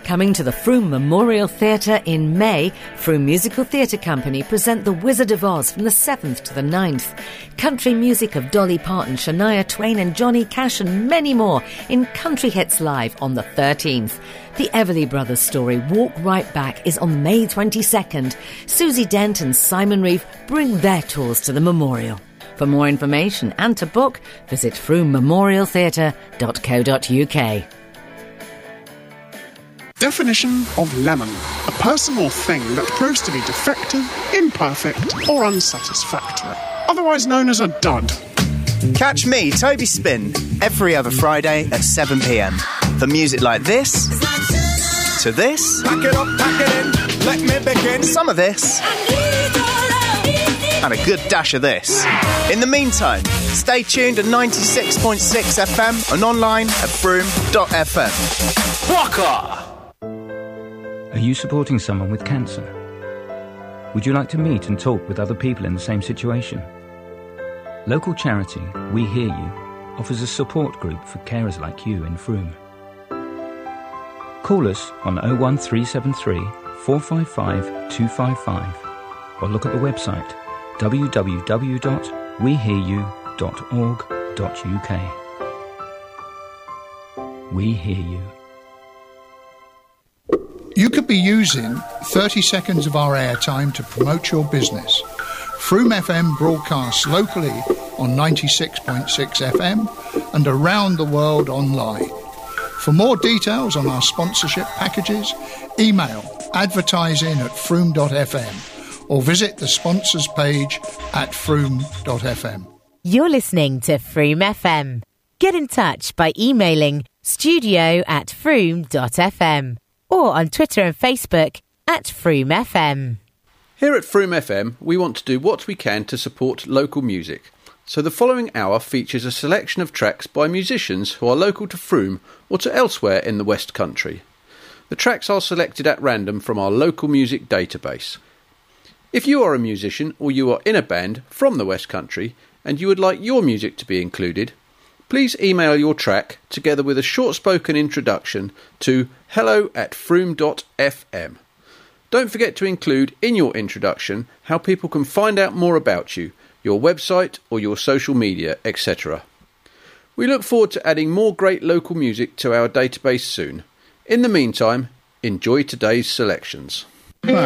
Coming to the Frome Memorial Theatre in May, Frome Musical Theatre Company present The Wizard of Oz from the 7th to the 9th. Country music of Dolly Parton, Shania Twain and Johnny Cash and many more in Country Hits Live on the 13th. The Everly Brothers story, Walk Right Back, is on May 22nd. Susie Dent and Simon Reeve bring their tours to the memorial. For more information and to book, visit fromemorialtheatre.co.uk. Definition of lemon. A person or thing that proves to be defective, imperfect or unsatisfactory. Otherwise known as a dud. Catch me, Toby Spin, every other Friday at 7 p.m. For music like this, to this, pack it up, pack it in, let me begin. Some of this, and a good dash of this. In the meantime, stay tuned at 96.6 FM and online at Frome.fm. Waka! Are you supporting someone with cancer? Would you like to meet and talk with other people in the same situation? Local charity We Hear You offers a support group for carers like you in Frome. Call us on 01373 455 255 or look at the website www.wehearyou.org.uk. We Hear You. You could be using 30 seconds of our airtime to promote your business. Frome FM broadcasts locally on 96.6 FM and around the world online. For more details on our sponsorship packages, email advertising@frome.fm or visit the sponsors page at frome.fm. You're listening to Frome FM. Get in touch by emailing studio@frome.fm or on Twitter and Facebook @Frome FM. Here at Frome FM, we want to do what we can to support local music. So the following hour features a selection of tracks by musicians who are local to Frome or to elsewhere in the West Country. The tracks are selected at random from our local music database. If you are a musician or you are in a band from the West Country and you would like your music to be included, please email your track together with a short spoken introduction to hello@frome.fm. Don't forget to include in your introduction how people can find out more about you, your website or your social media, etc. We look forward to adding more great local music to our database soon. In the meantime, enjoy today's selections.